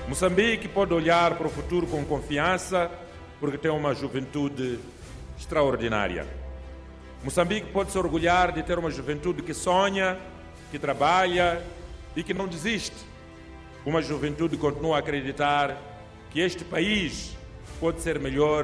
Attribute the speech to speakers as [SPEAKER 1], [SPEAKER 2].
[SPEAKER 1] Moçambique pode olhar para o futuro com confiança porque tem uma juventude extraordinária. Moçambique pode se orgulhar de ter uma juventude que sonha, que trabalha e que não desiste. Uma juventude que continua a acreditar que este país pode ser melhor